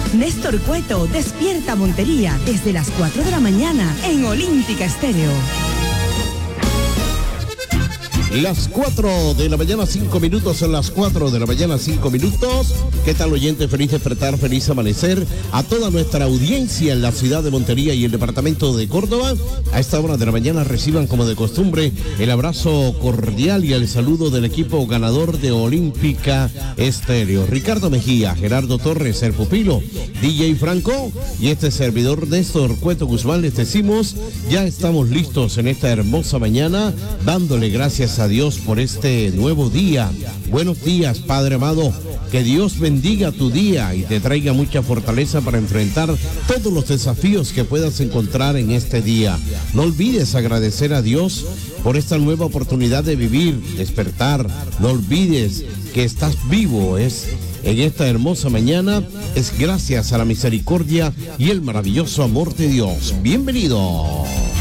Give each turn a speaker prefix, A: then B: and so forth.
A: Néstor Cueto despierta Montería desde las 4 de la mañana en Olímpica Estéreo.
B: Las 4 de la mañana, 5 minutos, son las 4 de la mañana, 5 minutos. ¿Qué tal, oyente? Feliz despertar, feliz amanecer a toda nuestra audiencia en la ciudad de Montería y el departamento de Córdoba. A esta hora de la mañana reciban, como de costumbre, el abrazo cordial y el saludo del equipo ganador de Olímpica Estéreo. Ricardo Mejía, Gerardo Torres, el pupilo, DJ Franco y este servidor Néstor Cueto Guzmán. Les decimos, ya estamos listos en esta hermosa mañana, dándole gracias a Dios por este nuevo día. Buenos días, Padre amado. Que Dios bendiga tu día y te traiga mucha fortaleza para enfrentar todos los desafíos que puedas encontrar en este día. No olvides agradecer a Dios por esta nueva oportunidad de vivir, despertar. No olvides que estás vivo, en esta hermosa mañana, es gracias a la misericordia y el maravilloso amor de Dios. Bienvenido.